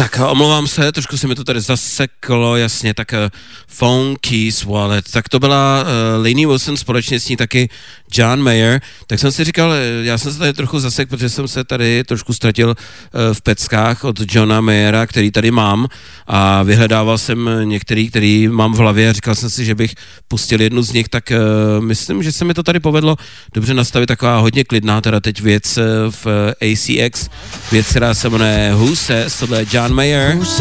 Tak omlouvám se, trošku se mi to tady zaseklo, jasně, tak Phone Keys Wallet, tak to byla Lainey Wilson, společně s ní taky John Mayer, tak jsem si říkal, já jsem se tady trochu zasek, protože jsem se tady trošku ztratil v peckách od Johna Mayera, který tady mám a vyhledával jsem některý, který mám v hlavě a říkal jsem si, že bych pustil jednu z nich, tak myslím, že se mi to tady povedlo dobře nastavit, taková hodně klidná teda teď věc v ACX, věc, která se jmenuje Who Says, tohle je John Mayer.